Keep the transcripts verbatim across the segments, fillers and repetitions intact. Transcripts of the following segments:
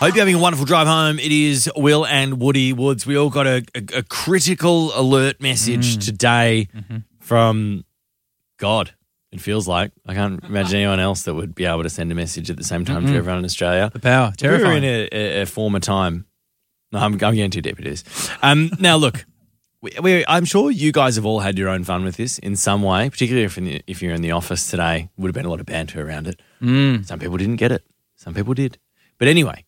Hope you're having a wonderful drive home. It is Will and Woody Woods. We all got a, a, a critical alert message mm. today mm-hmm. from God, it feels like. I can't imagine anyone else that would be able to send a message at the same time mm-hmm. to everyone in Australia. The power, terrifying. We were in a, a, a former time. No, I'm, I'm going too deep, it is. Um, now, look, we, we, I'm sure you guys have all had your own fun with this in some way, particularly if, in the, if you're in the office today. Would have been a lot of banter around it. Mm. Some people didn't get it. Some people did. But anyway,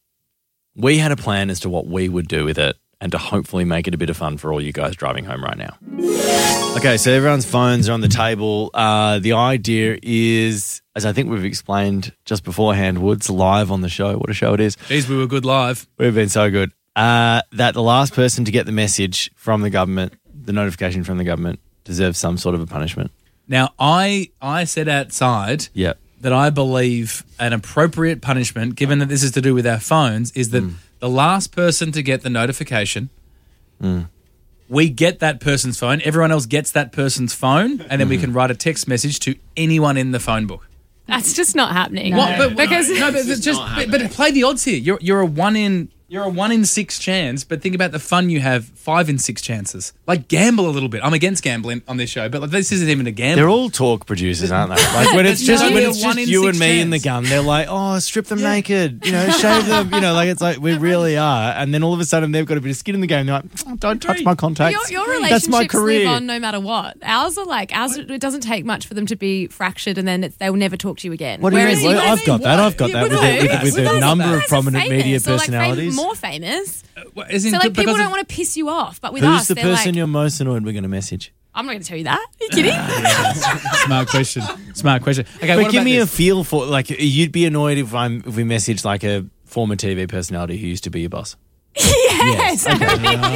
we had a plan as to what we would do with it and to hopefully make it a bit of fun for all you guys driving home right now. Okay, so everyone's phones are on the table. Uh, the idea is, as I think we've explained just beforehand, Woods, live on the show. What a show it is. Jeez, we were good live. We've been so good. Uh, that the last person to get the message from the government, the notification from the government, deserves some sort of a punishment. Now, I I said outside Yep. that I believe an appropriate punishment, given that this is to do with our phones, is that Mm. the last person to get the notification, Mm. we get that person's phone, everyone else gets that person's phone, and then Mm. we can write a text message to anyone in the phone book. That's just not happening. No. What? But, because no, but it's just but, but play the odds here. You're you're a one in you're a one in six chance, but think about the fun you have. Five in six chances. Like gamble a little bit. I'm against gambling on this show, but like, this isn't even a gamble. They're all talk producers, aren't they? Like when it's just no, when it's one just in you six and me in the chance. gun, they're like, oh, strip them naked, you know, shave them, you know, like it's like we really are. And then all of a sudden they've got a bit of skin in the game. They're like, oh, don't touch my contacts. Your, your That's my relationships career. live on no matter what. Ours are like ours. It doesn't take much for them to be fractured, and then it's, they will never talk to you again. What do you Whereas mean? Well, guys- I've got that. I've got Yeah, that with, no, a, with, yes, with you a guys- number you of guys are prominent famous, media or, like, fam- personalities. more famous. Well, as in, So like because people of- don't want to piss you off, but with Who's us, the they're person like, you're most annoyed we're going to message? I'm not going to tell you that. Are you kidding? Smart question. Smart question. Okay, But what give about me this? a feel for, like, you'd be annoyed if I'm if we message like a former T V personality who used to be your boss. Yes. I mean,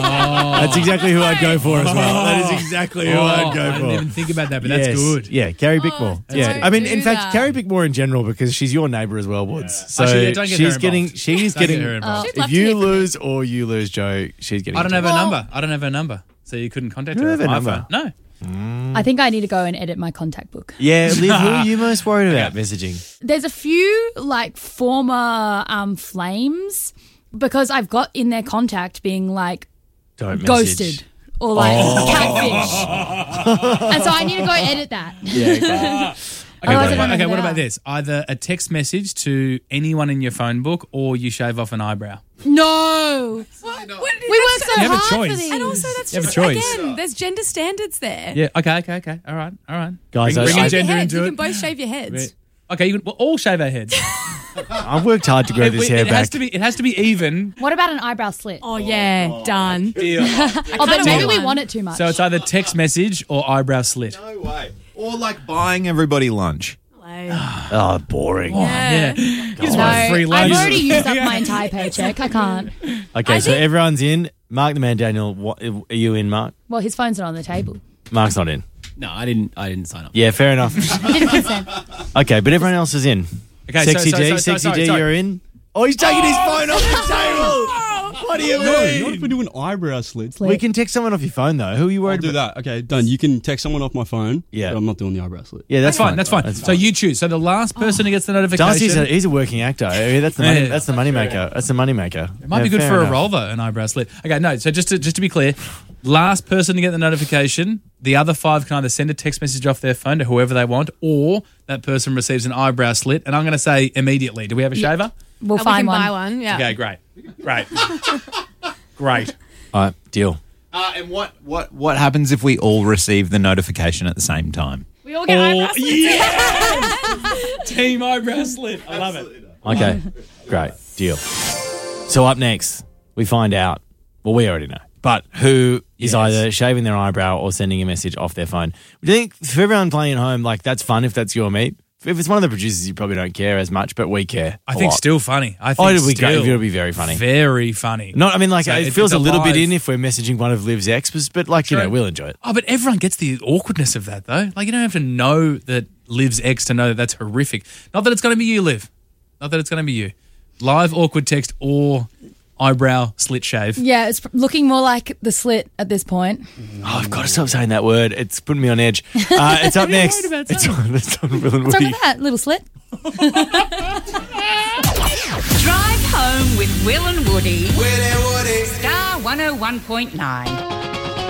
That's exactly who I'd go for as well. That is exactly who Oh, I'd go I for. didn't even think about that, but Yes. that's good. Yeah, Carrie Bickmore. don't yeah, I mean, in do fact, that. Carrie Bickmore in general, because she's your neighbour as well, Woods. So Actually, yeah, don't get she's her getting, involved. she's Don't get getting. her involved. She'd love If to hear you from me. lose or you lose, Joe, she's getting. I don't into have her Well- number. I don't have her number, so you couldn't contact You her. don't have her on my number? phone. No. I think I need to go and edit my contact book. Yeah, Liv, who are you most worried about messaging? There's a few like former um, flames because I've got in their contact being like Don't message. ghosted or like catfish. And so I need to go edit that. Yeah, okay. Okay, Otherwise what I about, don't okay, know what who about they are. this? Either a text message to anyone in your phone book or you shave off an eyebrow. No. Well, We worked so You have a hard choice. for these. and also, that's You have a just choice. again. There's gender standards there. Yeah, okay, okay, okay. All right, all right. Guys, Bring, I- bringing I- Shave your gender heads. into You it. can both shave your heads. Okay, you can, we'll all shave our heads. I've worked hard to grow it, this it hair has back. to be. It has to be even. What about an eyebrow slit? Oh yeah, done. Oh, but kinda maybe want we one. want it too much. So it's either text message or eyebrow slit. No way. Or like buying everybody lunch. Oh, boring. Yeah, you just no, want free I've lunch. already used up my entire paycheck. I can't. Okay, I so think- everyone's in. Mark the Man Daniel, what, are you in, Mark? Well, his phone's not on the table. Mark's not in. No, I didn't. I didn't sign up. Yeah, fair enough. Didn't consent. Okay, but everyone else is in. Okay, so- Sexy so- D, so- so- Sexy sorry, D, sorry. you're in. Oh, he's taking his phone off the table. What do you No, not if mean? we do an eyebrow slit. We can text someone off your phone though. Who are you I'll worried do about? that. Okay, done. You can text someone off my phone. Yeah. but I'm not doing the eyebrow slit. Yeah, that's, That's fine. That's fine. That's So you choose. So the last person who gets the notification. Darcy's a, he's a working actor. I mean, that's the money. Yeah. That's the money maker. That's the money maker. It might be good for a role though, an eyebrow slit. Okay, no. So just to just to be clear, last person to get the notification, the other five can either send a text message off their phone to whoever they want, or that person receives an eyebrow slit. And I'm going to say immediately. Do we have a shaver? We'll Oh, we can find one. buy one. Yeah. Okay, great, great, great. All right, deal. Uh, and what, what, what happens if we all receive the notification at the same time? We all get eyebrow Oh, slits. yeah! Team eyebrow slit. I love it. Okay, great, deal. So up next, we find out. Well, we already know, but who is Yes. either shaving their eyebrow or sending a message off their phone? Do you think for everyone playing at home, like that's fun if that's your meat? If it's one of the producers, you probably don't care as much, but we care. I a think lot. still funny. I think Oh, it'll be still great. It'll be very funny. Very funny. Not, I mean, like So it it- feels it's a little bit alive. in if we're messaging one of Liv's exes, but like you True. know, we'll enjoy it. Oh, but everyone gets the awkwardness of that, though. Like, you don't have to know that Liv's ex to know that that's horrific. Not that it's going to be you, Liv. Not that it's going to be you. Live awkward text or eyebrow slit shave. Yeah, it's looking more like the slit at this point. Oh, I've got to stop saying that word. It's putting me on edge. Uh, it's up next. worried about It's on, it's on Will and What's up Woody. with that little slit? Drive home with Will and Woody. Will and Woody. Star one oh one point nine.